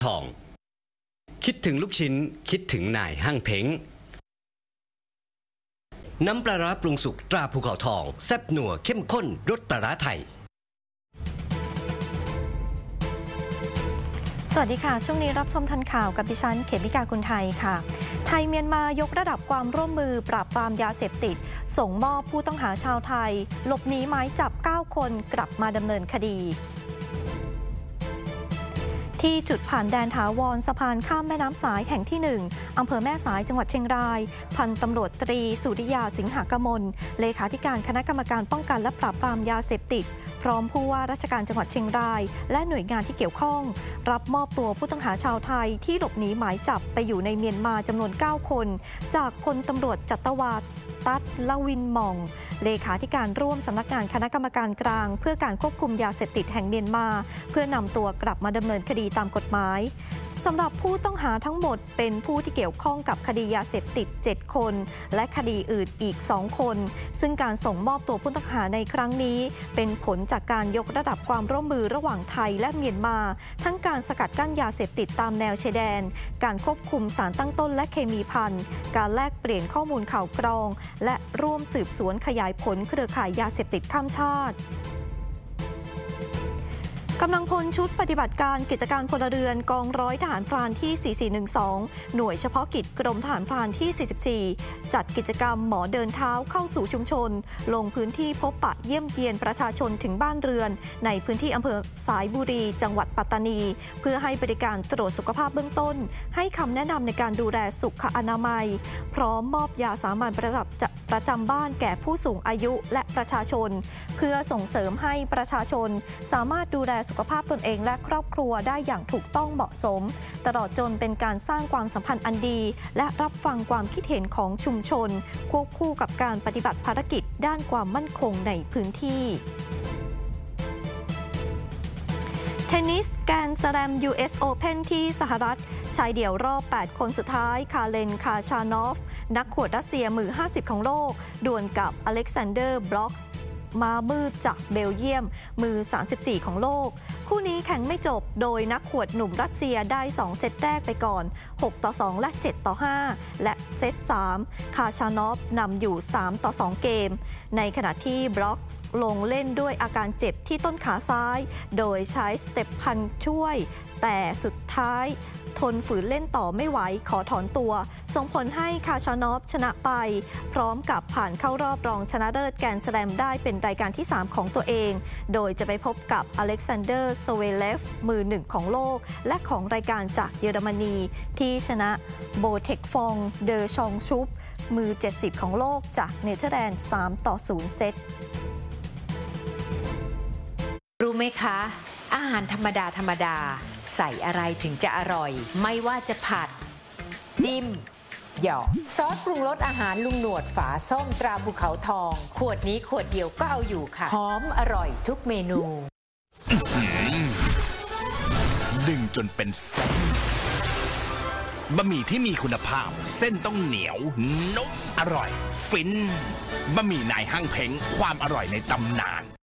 ทองคิดถึงลูกชิ้นคิดถึงนายห้างเพ้งน้ำปลาร้าปรุงสุกตราภูเขาทองแซ่บนัวเข้มข้นรสปลาร้าไทยสวัสดีค่ะช่วงนี้รับชมทันข่าวกับดิฉันเขมิกากุลไทยค่ะไทยเมียนมายกระดับความร่วมมือปราบปรามยาเสพติดส่งมอบผู้ต้องหาชาวไทยหลบหนีหมายจับ9คนกลับมาดำเนินคดีที่จุดผ่านแดนถาวรสะพานข้ามแม่น้ำสายแห่งที่1อำเภอแม่สายจังหวัดเชียงรายพันตำรวจตรีสุริยาสิงหกมลเลขาธิการคณะกรรมการป้องกันและปราบปรามยาเสพติดพร้อมผู้ว่าราชการจังหวัดเชียงรายและหน่วยงานที่เกี่ยวข้องรับมอบตัวผู้ต้องหาชาวไทยที่หลบหนีหมายจับไปอยู่ในเมียนมาจำนวน9คนจากพลตำรวจจัตวาตัดละวินหม่องเลขาธิการร่วมสำนักงานคณะกรรมการกลางเพื่อการควบคุมยาเสพติดแห่งเมียนมาเพื่อนำตัวกลับมาดำเนินคดีตามกฎหมายสำหรับผู้ต้องหาทั้งหมดเป็นผู้ที่เกี่ยวข้องกับคดียาเสพติด7คนและคดีอื่นอีก2คนซึ่งการส่งมอบตัวผู้ต้องหาในครั้งนี้เป็นผลจากการยกระดับความร่วมมือระหว่างไทยและเมียนมาทั้งการสกัดกั้นยาเสพติดตามแนวชายแดนการควบคุมสารตั้งต้นและเคมีภัณฑ์การแลกเปลี่ยนข้อมูลข่าวกรองและร่วมสืบสวนขยายผลเครือข่ายยาเสพติดข้ามชาติกำลังพลชุดปฏิบัติการกิจการพลเรือนกองร้อยทหารพรานที่4412หน่วยเฉพาะกิจกรมทหารพรานที่44จัดกิจกรรมหมอเดินเท้าเข้าสู่ชุมชนลงพื้นที่พบปะเยี่ยมเยียนประชาชนถึงบ้านเรือนในพื้นที่อำเภอสายบุรีจังหวัดปัตตานีเพื่อให้บริการตรวจสุขภาพเบื้องต้นให้คำแนะนำในการดูแลสุขอนามัยพร้อมมอบยาสามัญประจำบ้านแก่ผู้สูงอายุและประชาชนเพื่อส่งเสริมให้ประชาชนสามารถดูแลสุขภาพตนเองและครอบครัวได้อย่างถูกต้องเหมาะสมตลอดจนเป็นการสร้างความสัมพันธ์อันดีและรับฟังความคิดเห็นของชุมชนควบคู่กับการปฏิบัติภารกิจด้านความมั่นคงในพื้นที่เทนนิสแกรนด์สแลม US Open ที่สหรัฐชายเดี่ยวรอบ8คนสุดท้ายคาเลนคาชานอฟนักขวดรัสเซียมือ50ของโลกดวลกับอเล็กซานเดอร์บล็อกส์มามืดจากเบลเยียมมือ34ของโลกคู่นี้แข่งไม่จบโดยนักขวดหนุ่มรัสเซียได้2เซตแรกไปก่อน6-2และ7-5และเซต3คาชานอฟนำอยู่3-2เกมในขณะที่บล็อกส์ลงเล่นด้วยอาการเจ็บที่ต้นขาซ้ายโดยใช้สเต็ปพันช่วยแต่สุดท้ายทนฝืนเล่นต่อไม่ไหวขอถอนตัวส่งผลให้คาชานอฟชนะไปพร้อมกับผ่านเข้ารอบรองชนะเลิศแกรนด์สแลมได้เป็นรายการที่3ของตัวเองโดยจะไปพบกับอเล็กซานเดอร์สเวเลฟมือ1ของโลกและของรายการจากเยอรมนีที่ชนะโบเทคฟองเดอชองชุปมือ70ของโลกจากเนเธอร์แลนด์3-0เซตรู้ไหมคะอาหารธรรมดาใส่อะไรถึงจะอร่อยไม่ว่าจะผัดจิ้มหยอกซอสปรุงรสอาหารลุงหนวดฝาส้มตราภูเขาทองขวดนี้ขวดเดียวก็เอาอยู่ค่ะหอมอร่อยทุกเมนูดึงจนเป็นเส้นบะหมี่ที่มีคุณภาพเส้นต้องเหนียวนุ่มอร่อยฟินบะหมี่นายห้างเพ้งความอร่อยในตำนาน